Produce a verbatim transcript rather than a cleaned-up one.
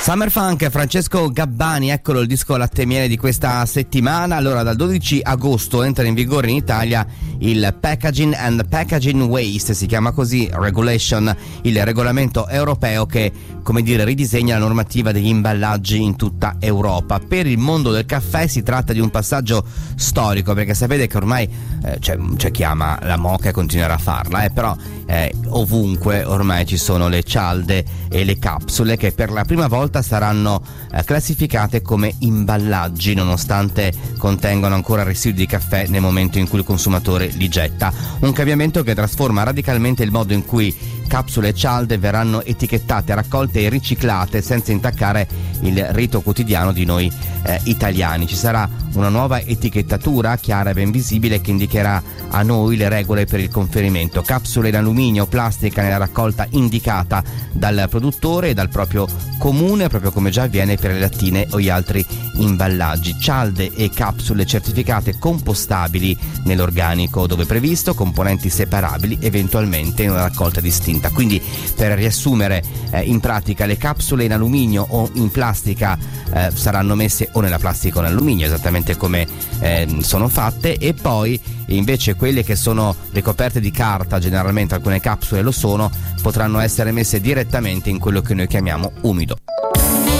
Summer Funk, Francesco Gabbani, eccolo il disco latte e miele di questa settimana. Allora, dal dodici agosto entra in vigore in Italia il Packaging and Packaging Waste, si chiama così, Regulation, il regolamento europeo che, come dire, ridisegna la normativa degli imballaggi in tutta Europa. Per il mondo del caffè si tratta di un passaggio storico, perché sapete che ormai eh, c'è, c'è chi ama la moka e continuerà a farla, eh, però eh, ovunque ormai ci sono le cialde e le capsule che per la prima volta saranno eh, classificate come imballaggi, nonostante contengano ancora residui di caffè nel momento in cui il consumatore li getta. Un cambiamento che trasforma radicalmente il modo in cui capsule e cialde verranno etichettate, raccolte e riciclate senza intaccare il rito quotidiano di noi eh, italiani. Ci sarà una nuova etichettatura chiara e ben visibile che indicherà a noi le regole per il conferimento. Capsule in alluminio o plastica nella raccolta indicata dal produttore e dal proprio comune, proprio come già avviene per le lattine o gli altri imballaggi. Cialde e capsule certificate compostabili nell'organico dove previsto, componenti separabili eventualmente in una raccolta distinta. Quindi, per riassumere, eh, in pratica le capsule in alluminio o in plastica eh, saranno messe o nella plastica o in alluminio, esattamente come eh, sono fatte, e poi invece quelle che sono ricoperte di carta, generalmente alcune capsule lo sono, potranno essere messe direttamente in quello che noi chiamiamo umido.